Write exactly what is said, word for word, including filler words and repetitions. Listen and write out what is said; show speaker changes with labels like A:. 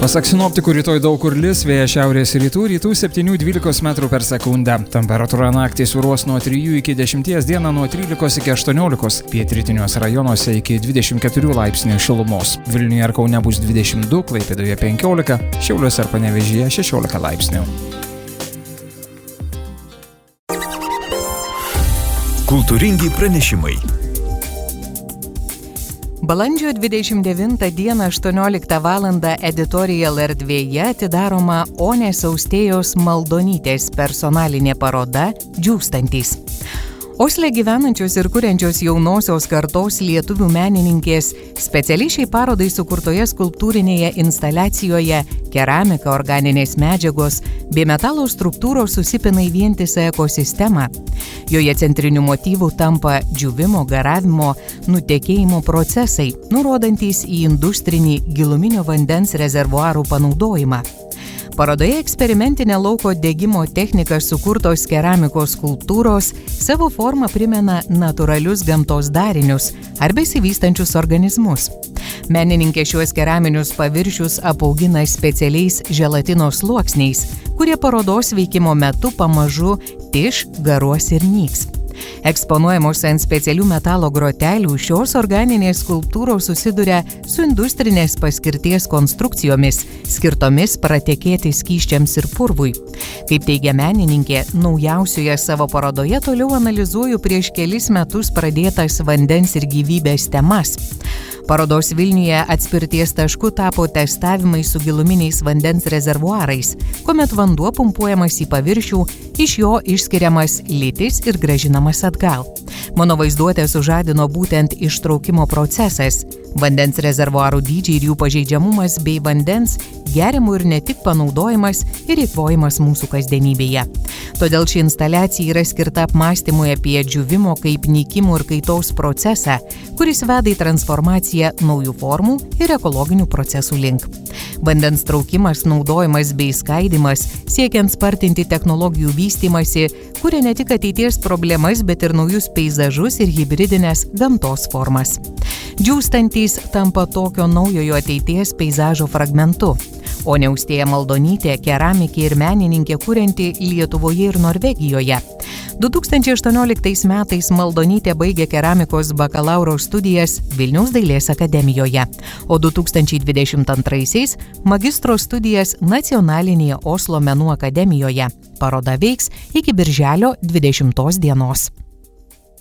A: Pasak sinoptikų, rytoj daug kur lis, vėjas šiaurės rytų, rytų septyni dvylika metrų per sekundę. Temperatūra naktį svyruos nuo trijų iki dešimties, dieną nuo trylikos iki aštuoniolikos, pietrytiniuose rajonuose iki dvidešimt keturių laipsnių šilumos. Vilniuje ir Kaune bus dvidešimt du, Klaipėdoje penkiolika, Šiauliuose ir Panevėžyje šešiolika laipsnių.
B: Kultūringi pranešimai.
C: Balandžio dvidešimt devintą dieną aštuonioliktą valandą Editorial erdvėje atidaroma Onės Austėjos Maldonytės personalinė paroda Džiūstantys. Osle gyvenančios ir kuriančios jaunosios kartos lietuvių menininkės specialiai šiai parodai sukurtoje skulptūrinėje instaliacijoje keramika, organinės medžiagos bei metalo struktūros susipina į vientisą ekosistemą. Joje centriniu motyvu tampa džiūvimo, garavimo, nutekėjimo procesai, nurodantys į industrinį giluminio vandens rezervuarų panaudojimą. Parodoje eksperimentinė lauko degimo technika sukurtos keramikos skulptūros savo formą primena natūralius gamtos darinius ar besivystančius organizmus. Menininkė šiuos keraminius paviršius apaugina specialiais želatino sluoksniais, kurie parodos veikimo metu pamažu tiš, garuos ir nyks. Eksponuojamos ant specialių metalo grotelių, šios organinės skulptūros susiduria su industrinės paskirties konstrukcijomis, skirtomis pratekėti skysčiams ir purvui. Kaip teigia menininkė, naujausioje savo parodoje toliau analizuoju prieš kelis metus pradėtas vandens ir gyvybės temas. Parodos Vilniuje atspirties tašku tapo testavimai su giluminiais vandens rezervuarais, kuomet vanduo pumpuojamas į paviršių, iš jo išskiriamas litis ir grąžinamas atgal. Mano vaizduotę sužadino būtent ištraukimo procesas, vandens rezervuarų dydžiai ir jų pažeidžiamumas bei vandens geriamų ir ne tik panaudojimas ir eikvojimas mūsų kasdienybėje. Todėl ši instaliacija yra skirta apmąstymui apie džiūvimo kaip nykimo ir kaitos procesą, kuris veda į transformaciją naujų formų ir ekologinių procesų link. Vandens traukimas, naudojimas bei skaidimas, siekiant spartinti technologijų vystymasi, kuria ne tik ateities problemas, bet ir naujus peizažus ir hibridinės gamtos formas. Džiūstantys tampa tokio naujojo ateities peizažo fragmentu. Onė Austėja Maldonytė – keramikė ir menininkė kurianti Lietuvoje ir Norvegijoje. du tūkstančiai aštuonioliktais metais Maldonytė baigė keramikos bakalauro studijas Vilniaus dailės akademijoje, o du tūkstančiai dvidešimt antraisiais magistro studijas Nacionalinėje Oslo menų akademijoje. Paroda veiks iki birželio dvidešimtos dienos.